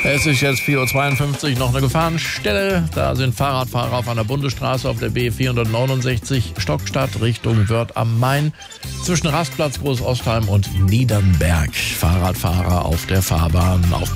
Es ist jetzt 4.52 Uhr, noch eine Gefahrenstelle. Da sind Fahrradfahrer auf einer Bundesstraße auf der B469 Stockstadt Richtung Wörth am Main zwischen Rastplatz Großostheim und Niedernberg. Fahrradfahrer auf der Fahrbahn auf